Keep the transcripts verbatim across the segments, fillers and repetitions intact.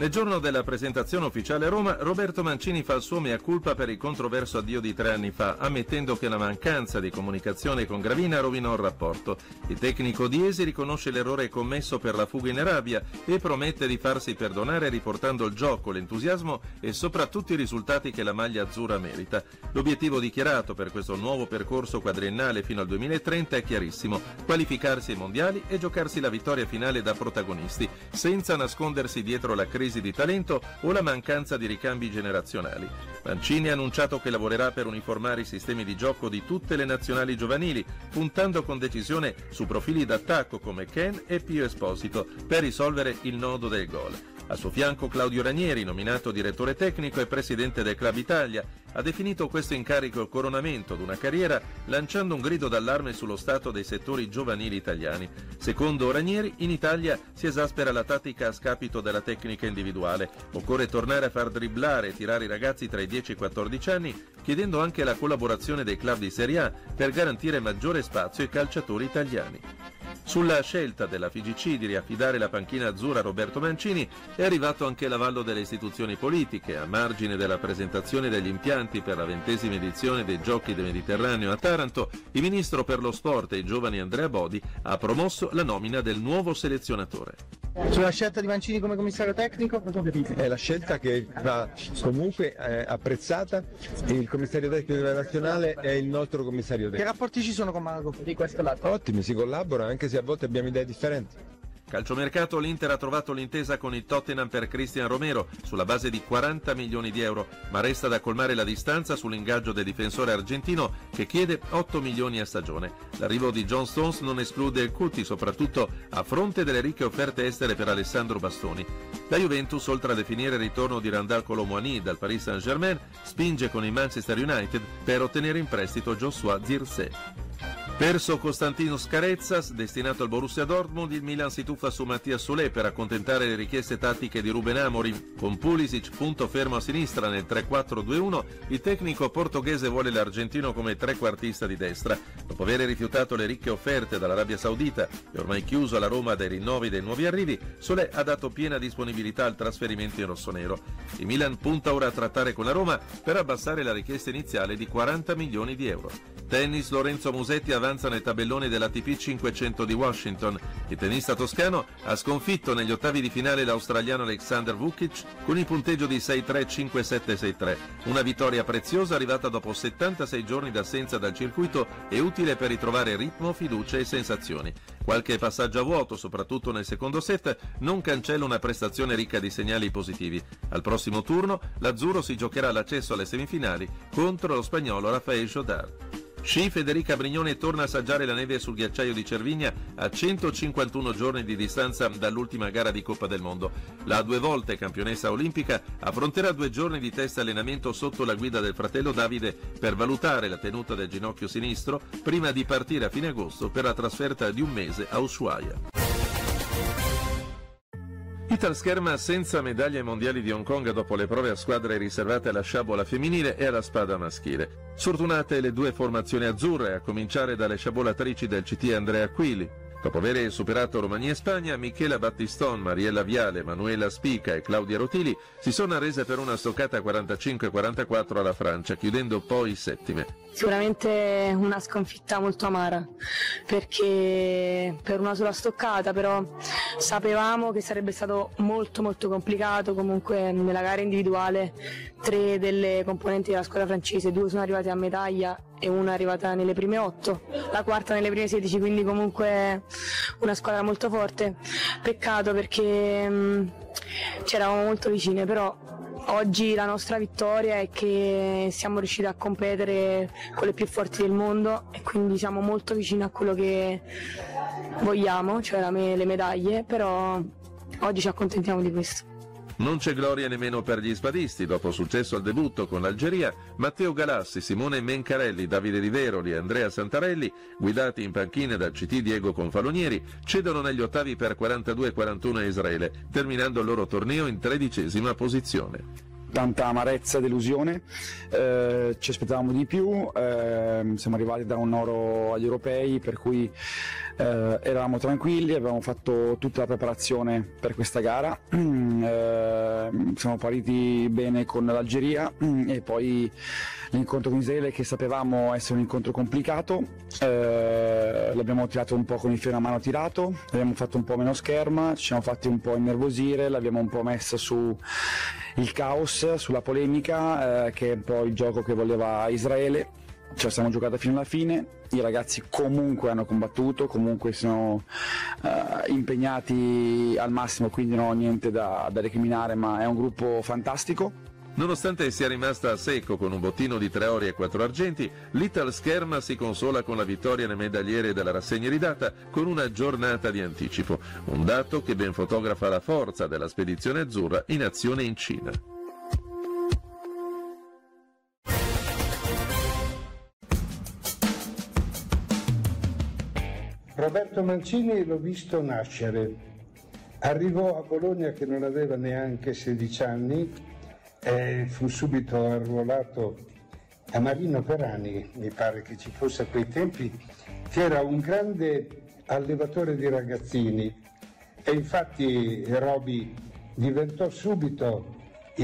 Nel giorno della presentazione ufficiale a Roma, Roberto Mancini fa il suo mea culpa per il controverso addio di tre anni fa, ammettendo che la mancanza di comunicazione con Gravina rovinò il rapporto. Il tecnico Diesi riconosce l'errore commesso per la fuga in Arabia e promette di farsi perdonare riportando il gioco, l'entusiasmo e soprattutto i risultati che la maglia azzurra merita. L'obiettivo dichiarato per questo nuovo percorso quadriennale fino al duemilatrenta è chiarissimo: qualificarsi ai mondiali e giocarsi la vittoria finale da protagonisti, senza nascondersi dietro la crisi di talento o la mancanza di ricambi generazionali. Mancini ha annunciato che lavorerà per uniformare i sistemi di gioco di tutte le nazionali giovanili, puntando con decisione su profili d'attacco come Ken e Pio Esposito per risolvere il nodo del gol. A suo fianco Claudio Ranieri, nominato direttore tecnico e presidente del Club Italia, ha definito questo incarico il coronamento di una carriera, lanciando un grido d'allarme sullo stato dei settori giovanili italiani. Secondo Ranieri, in Italia si esaspera la tattica a scapito della tecnica individuale. Occorre tornare a far dribblare e tirare i ragazzi tra i dieci e i quattordici anni, chiedendo anche la collaborazione dei club di Serie A per garantire maggiore spazio ai calciatori italiani. Sulla scelta della F I G C di riaffidare la panchina azzurra a Roberto Mancini è arrivato anche l'avallo delle istituzioni politiche. A margine della presentazione degli impianti per la ventesima edizione dei Giochi del Mediterraneo a Taranto, il ministro per lo sport e i giovani Andrea Bodi ha promosso la nomina del nuovo selezionatore. Sulla scelta di Mancini come commissario tecnico? È la scelta che va comunque eh, apprezzata. Il commissario tecnico della nazionale è il nostro commissario tecnico. Che rapporti ci sono con Mago di questo lato? Ottimi, si collabora anche se a volte abbiamo idee differenti. Calciomercato, l'Inter ha trovato l'intesa con il Tottenham per Cristian Romero sulla base di quaranta milioni di euro, ma resta da colmare la distanza sull'ingaggio del difensore argentino che chiede otto milioni a stagione. L'arrivo di John Stones non esclude il Cuti, soprattutto a fronte delle ricche offerte estere per Alessandro Bastoni. La Juventus, oltre a definire il ritorno di Randal Kolo Muani dal Paris Saint-Germain, spinge con il Manchester United per ottenere in prestito Joshua Zirkzee. Perso Costantinos Carezas, destinato al Borussia Dortmund, il Milan si tuffa su Mattia Solé per accontentare le richieste tattiche di Ruben Amorim. Con Pulisic punto fermo a sinistra nel tre quattro due uno, il tecnico portoghese vuole l'argentino come trequartista di destra. Dopo aver rifiutato le ricche offerte dall'Arabia Saudita e ormai chiuso alla Roma dai rinnovi dei nuovi arrivi, Solé ha dato piena disponibilità al trasferimento in rossonero. Il Milan punta ora a trattare con la Roma per abbassare la richiesta iniziale di quaranta milioni di euro. Tennis, Lorenzo Musetti avanza nel tabellone dell'A T P cinquecento di Washington. Il tennista toscano ha sconfitto negli ottavi di finale l'australiano Alexander Vukic con il punteggio di sei tre cinque sette sei tre. Una vittoria preziosa arrivata dopo settantasei giorni d'assenza dal circuito e utile per ritrovare ritmo, fiducia e sensazioni. Qualche passaggio a vuoto, soprattutto nel secondo set, non cancella una prestazione ricca di segnali positivi. Al prossimo turno l'azzurro si giocherà l'accesso alle semifinali contro lo spagnolo Rafael Jodar. Sci, Federica Brignone torna a assaggiare la neve sul ghiacciaio di Cervigna a centocinquantuno giorni di distanza dall'ultima gara di Coppa del Mondo. La due volte campionessa olimpica affronterà due giorni di test allenamento sotto la guida del fratello Davide per valutare la tenuta del ginocchio sinistro prima di partire a fine agosto per la trasferta di un mese a Ushuaia. Italscherma senza medaglie ai mondiali di Hong Kong dopo le prove a squadre riservate alla sciabola femminile e alla spada maschile. Sfortunate le due formazioni azzurre, a cominciare dalle sciabolatrici del C T Andrea Quili. Dopo aver superato Romania e Spagna, Michela Battiston, Mariella Viale, Manuela Spica e Claudia Rotili si sono arrese per una stoccata quarantacinque quarantaquattro alla Francia, chiudendo poi settime. Sicuramente una sconfitta molto amara, perché per una sola stoccata, però sapevamo che sarebbe stato molto molto complicato. Comunque nella gara individuale tre delle componenti della squadra francese, due sono arrivate a medaglia e una è arrivata nelle prime otto, la quarta nelle prime sedici, quindi comunque una squadra molto forte. Peccato perché mh, c'eravamo molto vicine, però oggi la nostra vittoria è che siamo riusciti a competere con le più forti del mondo e quindi siamo molto vicini a quello che vogliamo, cioè la me- le medaglie, però oggi ci accontentiamo di questo. Non c'è gloria nemmeno per gli spadisti. Dopo successo al debutto con l'Algeria, Matteo Galassi, Simone Mencarelli, Davide Riveroli e Andrea Santarelli, guidati in panchina dal C T Diego Confalonieri, cedono negli ottavi per quarantadue quarantuno a Israele, terminando il loro torneo in tredicesima posizione. tanta amarezza e delusione, eh, ci aspettavamo di più, eh, siamo arrivati da un oro agli europei, per cui eh, eravamo tranquilli, avevamo fatto tutta la preparazione per questa gara, eh, siamo partiti bene con l'Algeria e poi l'incontro con Israele, che sapevamo essere un incontro complicato, eh, l'abbiamo tirato un po' con il freno a mano tirato, l'abbiamo fatto un po' meno scherma, ci siamo fatti un po' innervosire, l'abbiamo un po' messa su il caos, sulla polemica, eh, che è un po' il gioco che voleva Israele. Ce la siamo giocata fino alla fine, i ragazzi comunque hanno combattuto, comunque sono uh, impegnati al massimo, quindi non ho niente da, da recriminare, ma è un gruppo fantastico. Nonostante sia rimasta a secco con un bottino di tre ori e quattro argenti, l'Italscherma si consola con la vittoria nel medagliere della rassegna ridata con una giornata di anticipo, un dato che ben fotografa la forza della spedizione azzurra in azione in Cina. Roberto Mancini l'ho visto nascere, arrivò a Bologna che non aveva neanche sedici anni e fu subito arruolato a Marino Perani, mi pare che ci fosse a quei tempi, che era un grande allevatore di ragazzini, e infatti Roby diventò subito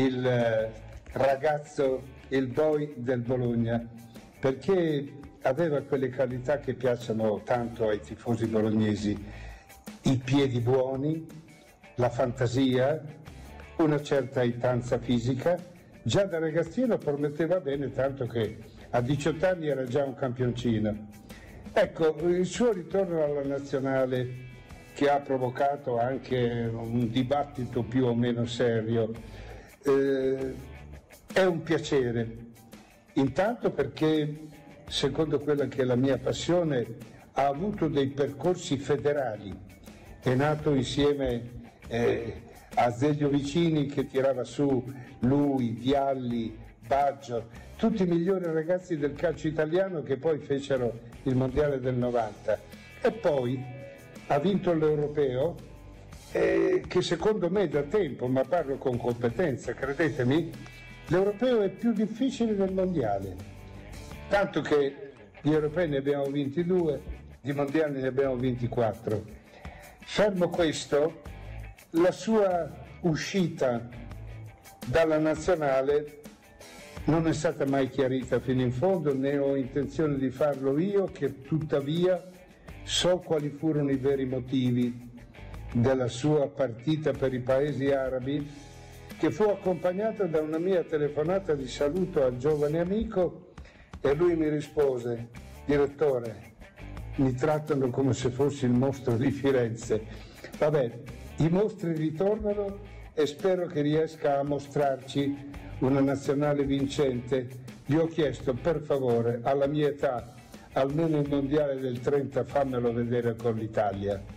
il ragazzo, il boy del Bologna, perché aveva quelle qualità che piacciono tanto ai tifosi bolognesi: i piedi buoni, la fantasia, una certa itanza fisica. Già da ragazzino prometteva bene, tanto che a diciotto anni era già un campioncino. Ecco, il suo ritorno alla nazionale, che ha provocato anche un dibattito più o meno serio, eh, è un piacere. Intanto perché, secondo quella che è la mia passione, ha avuto dei percorsi federali, è nato insieme eh, a Azeglio Vicini, che tirava su lui, Vialli, Baggio, tutti i migliori ragazzi del calcio italiano che poi fecero il mondiale del novanta, e poi ha vinto l'Europeo, eh, che secondo me da tempo, ma parlo con competenza, credetemi, l'Europeo è più difficile del mondiale, tanto che gli europei ne abbiamo vinti due, di mondiali ne abbiamo vinti quattro. Fermo questo, la sua uscita dalla nazionale non è stata mai chiarita fino in fondo, né ho intenzione di farlo io, che tuttavia so quali furono i veri motivi della sua partita per i paesi arabi, che fu accompagnata da una mia telefonata di saluto al giovane amico, e lui mi rispose: direttore, mi trattano come se fossi il mostro di Firenze. Vabbè, i mostri ritornano e spero che riesca a mostrarci una nazionale vincente. Gli ho chiesto, per favore, alla mia età, almeno il mondiale del trenta fammelo vedere con l'Italia.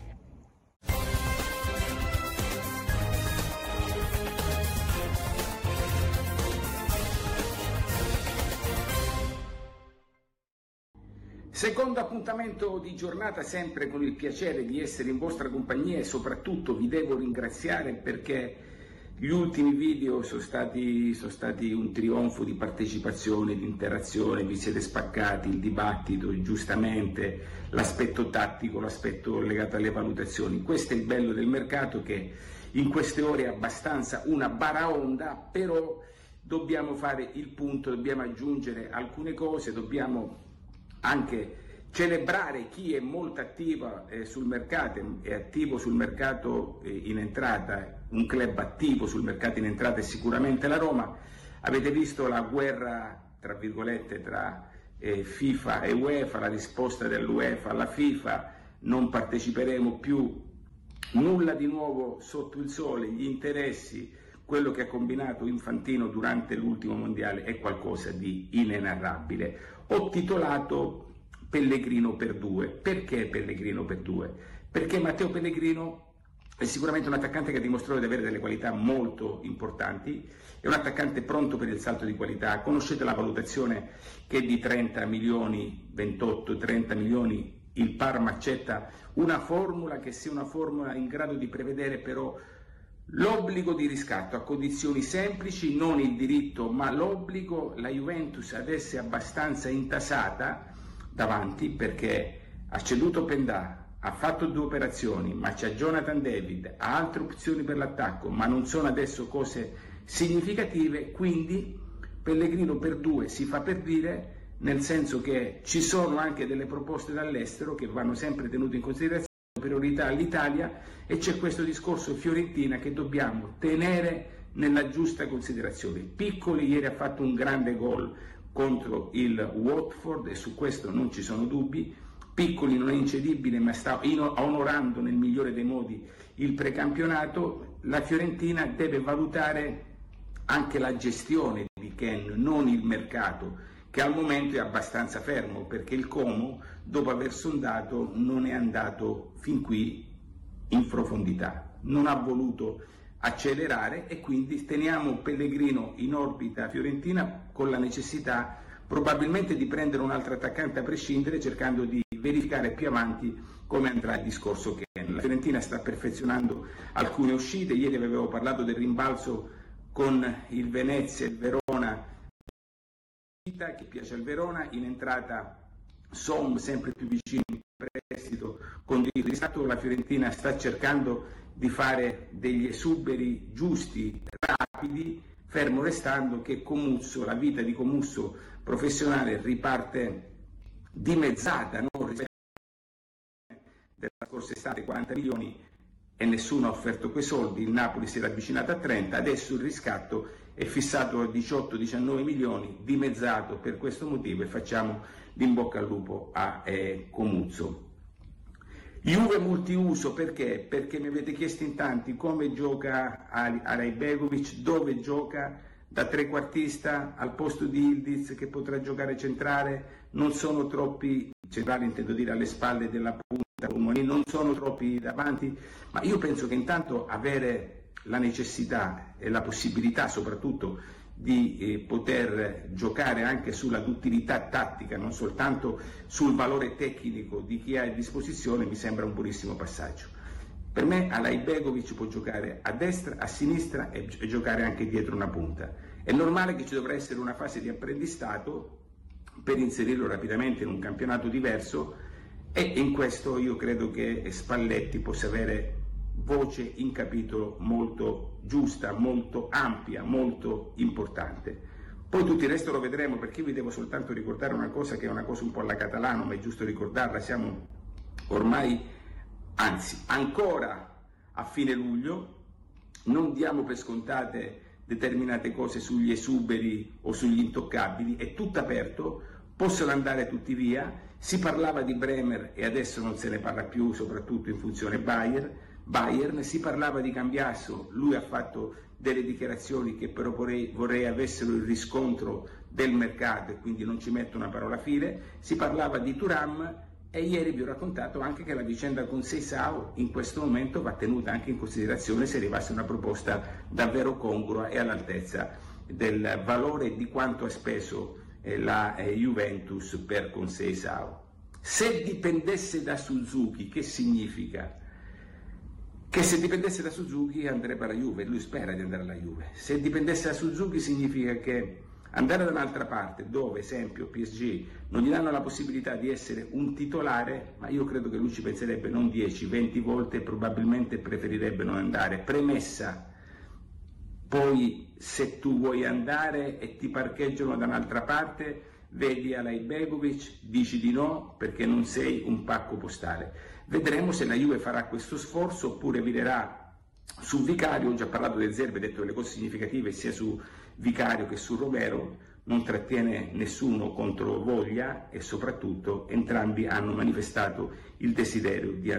Secondo appuntamento di giornata, sempre con il piacere di essere in vostra compagnia, e soprattutto vi devo ringraziare perché gli ultimi video sono stati, sono stati un trionfo di partecipazione, di interazione, vi siete spaccati, il dibattito, giustamente, l'aspetto tattico, l'aspetto legato alle valutazioni. Questo è il bello del mercato, che in queste ore è abbastanza una baraonda, però dobbiamo fare il punto, dobbiamo aggiungere alcune cose, dobbiamo anche celebrare chi è molto attivo eh, sul mercato, è attivo sul mercato eh, in entrata, un club attivo sul mercato in entrata è sicuramente la Roma. Avete visto la guerra, tra virgolette, tra eh, FIFA e UEFA, la risposta dell'UEFA alla FIFA: non parteciperemo più, nulla di nuovo sotto il sole, gli interessi, quello che ha combinato Infantino durante l'ultimo mondiale è qualcosa di inenarrabile. Ho titolato Pellegrino per due. Perché Pellegrino per due? Perché Matteo Pellegrino è sicuramente un attaccante che ha dimostrato di avere delle qualità molto importanti, è un attaccante pronto per il salto di qualità. Conoscete la valutazione che è di trenta milioni, ventotto trenta milioni, il Parma accetta una formula che sia una formula in grado di prevedere però L'obbligo di riscatto a condizioni semplici, non il diritto ma l'obbligo. La Juventus adesso è abbastanza intasata davanti perché ha ceduto Pendà, ha fatto due operazioni, ma c'è Jonathan David, ha altre opzioni per l'attacco, ma non sono adesso cose significative, quindi Pellegrino per due si fa per dire, nel senso che ci sono anche delle proposte dall'estero che vanno sempre tenute in considerazione, priorità all'Italia, e c'è questo discorso Fiorentina che dobbiamo tenere nella giusta considerazione. Piccoli ieri ha fatto un grande gol contro il Watford e su questo non ci sono dubbi. Piccoli non è incedibile, ma sta onorando nel migliore dei modi il precampionato. La Fiorentina deve valutare anche la gestione di Ken, non il mercato, che al momento è abbastanza fermo, perché il Como, dopo aver sondato, non è andato fin qui in profondità, non ha voluto accelerare e quindi teniamo Pellegrino in orbita fiorentina con la necessità probabilmente di prendere un altro attaccante a prescindere, cercando di verificare più avanti come andrà il discorso Ken. La Fiorentina sta perfezionando alcune uscite, ieri avevo parlato del rimbalzo con il Venezia e il Verona, che piace al Verona, in entrata Som sempre più vicino in prestito con il riscatto. La Fiorentina sta cercando di fare degli esuberi giusti, rapidi, fermo restando che Comuzzo, la vita di Comuzzo professionale riparte dimezzata, non rispetto della scorsa estate, quaranta milioni, e nessuno ha offerto quei soldi. Il Napoli si era avvicinato a trenta, adesso il riscatto è fissato a diciotto diciannove milioni, dimezzato per questo motivo, e facciamo l'in bocca al lupo a eh, Comuzzo. Juve multiuso perché? Perché mi avete chiesto in tanti come gioca Alajbegovic, dove gioca, da trequartista al posto di Ildiz che potrà giocare centrale. Non sono troppi centrali, intendo dire alle spalle della punta, non sono troppi davanti, ma io penso che intanto avere la necessità e la possibilità soprattutto di eh, poter giocare anche sulla duttilità tattica, non soltanto sul valore tecnico di chi ha a disposizione, mi sembra un buonissimo passaggio. Per me Alajbegovic può giocare a destra, a sinistra e, e giocare anche dietro una punta. È normale che ci dovrà essere una fase di apprendistato per inserirlo rapidamente in un campionato diverso, e in questo io credo che Spalletti possa avere voce in capitolo molto giusta, molto ampia, molto importante. Poi tutto il resto lo vedremo, perché io vi devo soltanto ricordare una cosa che è una cosa un po' alla Catalano, ma è giusto ricordarla. Siamo ormai, anzi ancora a fine luglio, non diamo per scontate determinate cose sugli esuberi o sugli intoccabili, è tutto aperto, possono andare tutti via. Si parlava di Bremer e adesso non se ne parla più, soprattutto in funzione Bayern. Bayern, si parlava di Cambiasso, lui ha fatto delle dichiarazioni che però vorrei, vorrei avessero il riscontro del mercato e quindi non ci metto una parola fine. Si parlava di Thuram e ieri vi ho raccontato anche che la vicenda con Seisao in questo momento va tenuta anche in considerazione se arrivasse una proposta davvero congrua e all'altezza del valore di quanto ha speso eh, la eh, Juventus per con Seisao. Se dipendesse da Suzuki, che significa? Che se dipendesse da Suzuki andrebbe alla Juve, lui spera di andare alla Juve. Se dipendesse da Suzuki significa che andare da un'altra parte, dove esempio P S G non gli danno la possibilità di essere un titolare, ma io credo che lui ci penserebbe non dieci, venti volte e probabilmente preferirebbe non andare. Premessa, poi se tu vuoi andare e ti parcheggiano da un'altra parte, vedi Alajbegovic, dici di no perché non sei un pacco postale. Vedremo se la Juve farà questo sforzo oppure virerà su Vicario. Ho già parlato del Zerbe, ho detto delle cose significative sia su Vicario che su Romero, non trattiene nessuno contro voglia e soprattutto entrambi hanno manifestato il desiderio di